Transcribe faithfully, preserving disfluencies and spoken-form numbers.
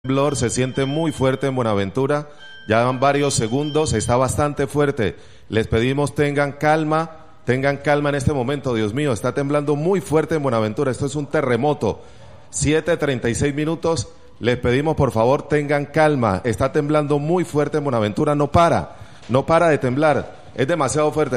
temblor se siente muy fuerte en Buenaventura, ya van varios segundos, está bastante fuerte. Les pedimos tengan calma, tengan calma en este momento, Dios mío, está temblando muy fuerte en Buenaventura, esto es un terremoto. siete treinta y seis minutos, les pedimos por favor tengan calma, está temblando muy fuerte en Buenaventura, no para, no para de temblar, es demasiado fuerte.